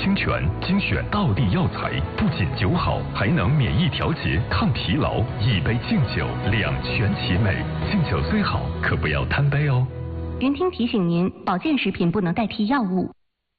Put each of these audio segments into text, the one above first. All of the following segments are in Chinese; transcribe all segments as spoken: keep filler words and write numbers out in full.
清泉精选道地药材，不仅酒好，还能免疫调节、抗疲劳。一杯敬酒，两全其美。敬酒虽好，可不要贪杯哦。 云听提醒您，保健食品不能代替药物。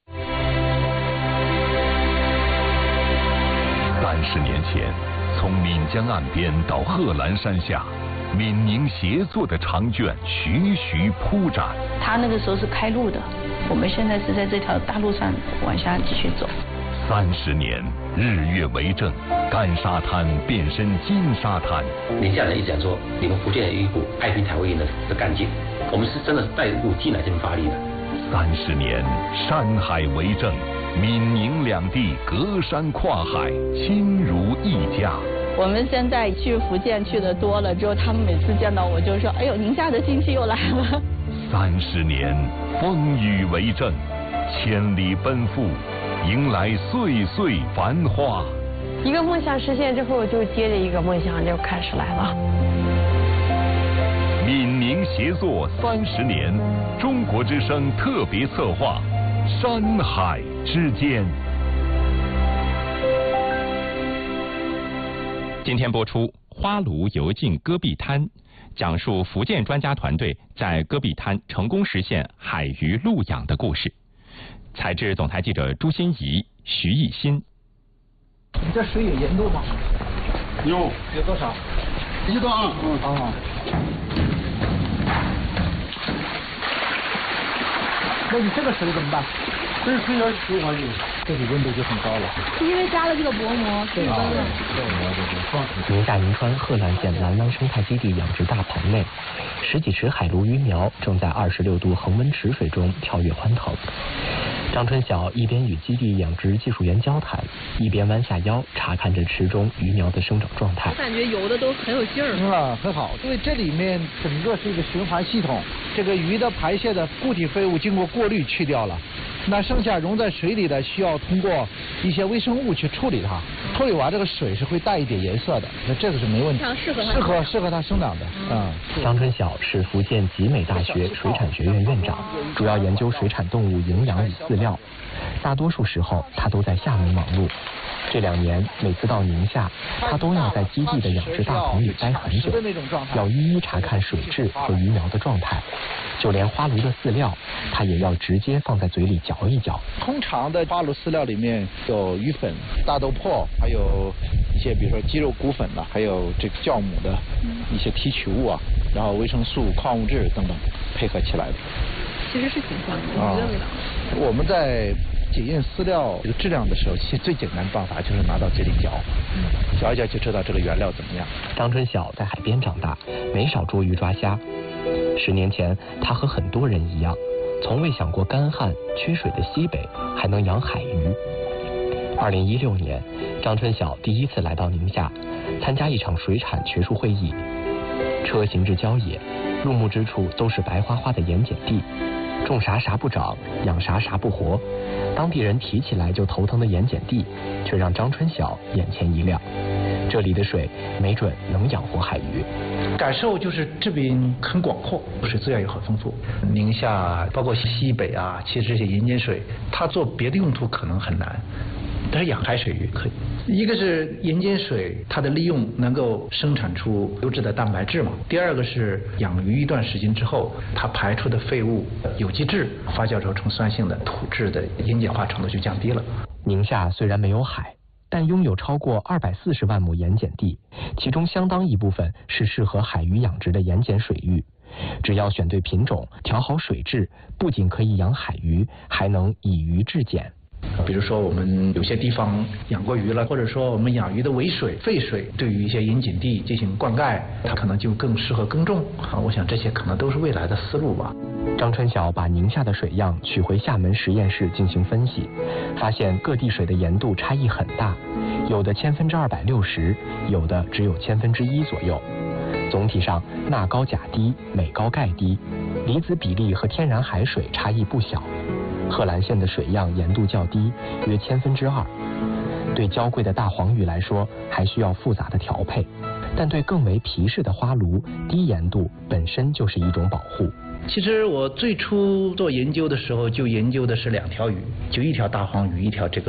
三十年前，从岷江岸边到贺兰山下，闽宁协作的长卷徐徐铺展。 他那个时候是开路的，我们现在是在这条大路上往下继续走。 三十年，日月为证，干沙滩变身金沙滩。 宁夏人一直讲说，你们福建有一股爱拼才会赢的的干劲，我们是真的是带入进来这边发力的。 三十年，山海为证，闽宁两地隔山跨海，亲如一家。 我们现在去福建去的多了之后，他们每次见到我就说：“哎呦，宁夏的亲戚又来了。” 三十年，风雨为证，千里奔赴，迎来岁岁繁花。 一个梦想实现之后，就接着一个梦想就开始来了。 闽宁协作三十年，中国之声特别策划，山海之间。 今天播出《花炉游进戈壁滩》，讲述福建专家团队在戈壁滩成功实现海鱼陆养的故事。采制总台记者朱欣怡、徐艺新。 你这水有盐度吗？ 有。 有多少？ 一段啊。 嗯。哦。那你这个水怎么办？ 这水要循环用， 这里温度就很高了。 因为加了这个薄膜，水温了。 宁夏银川贺兰县蓝湾生态基地养殖大棚内，十几池海鲈鱼苗正在二十六度恒温池水中跳跃欢腾。张春晓一边与基地养殖技术员交谈，一边弯下腰查看着池中鱼苗的生长状态。 我感觉游的都很有劲儿。 啊，很好，因为这里面整个是一个循环系统，这个鱼的排泄的固体废物经过过滤去掉了，那剩下溶在水里的需要通过一些微生物去处理它，处理完这个水是会带一点颜色的，那这个是没问题， 适合适合适合它生长的。嗯， 张春晓是福建集美大学水产学院院长，主要研究水产动物营养与饲料。大多数时候他都在厦门忙碌。这两年每次到宁夏，他都要在基地的养殖大棚里待很久，要一一查看水质和鱼苗的状态，就连花鲈的饲料他也要直接放在嘴里嚼一嚼。 通常的花鲈饲料里面有鱼粉、大豆粕，还有一些比如说鸡肉骨粉啦，还有这个酵母的一些提取物啊，然后维生素、矿物质等等配合起来的。 其实是挺香的，我觉得味道。 我们在检验饲料这个质量的时候，其实最简单的办法就是拿到嘴里嚼，嗯、嚼一嚼就知道这个原料怎么样。 张春晓在海边长大，没少捉鱼抓虾。十年前，他和很多人一样，从未想过干旱缺水的西北还能养海鱼。二零一六年，张春晓第一次来到宁夏，参加一场水产学术会议。车行至郊野，入目之处都是白花花的盐碱地。种啥啥不长，养啥啥不活。当地人提起来就头疼的盐碱地，却让张春晓眼前一亮。这里的水没准能养活海鱼。 感受就是这边很广阔，水资源也很丰富。宁夏包括西北啊，其实这些盐碱水，它做别的用途可能很难，但是养海水鱼可以。一个是盐碱水，它的利用能够生产出优质的蛋白质嘛。第二个是养鱼一段时间之后，它排出的废物有机质发酵之后呈酸性的土质的盐碱化程度就降低了。 宁夏虽然没有海，但拥有超过二百四十万亩盐碱地，其中相当一部分是适合海鱼养殖的盐碱水域。只要选对品种，调好水质，不仅可以养海鱼，还能以鱼制碱。 比如说我们有些地方养过鱼了，或者说我们养鱼的尾水、废水，对于一些盐碱地进行灌溉，它可能就更适合耕种啊。我想这些可能都是未来的思路吧。 张春晓把宁夏的水样取回厦门实验室进行分析，发现各地水的盐度差异很大，有的千分之二百六十，有的只有千分之一左右。总体上钠高钾低，镁高钙低，离子比例和天然海水差异不小。贺兰县的水样盐度较低，约千分之二。对娇贵的大黄鱼来说，还需要复杂的调配，但对更为皮实的花鲈，低盐度本身就是一种保护。 其实我最初做研究的时候，就研究的是两条鱼，就一条大黄鱼，一条这个